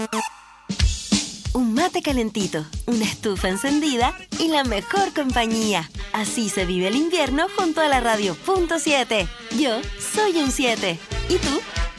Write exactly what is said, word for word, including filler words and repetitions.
Un mate calentito, una estufa encendida y la mejor compañía. Así se vive el invierno junto a la radio punto siete. Yo soy un siete. ¿Y tú?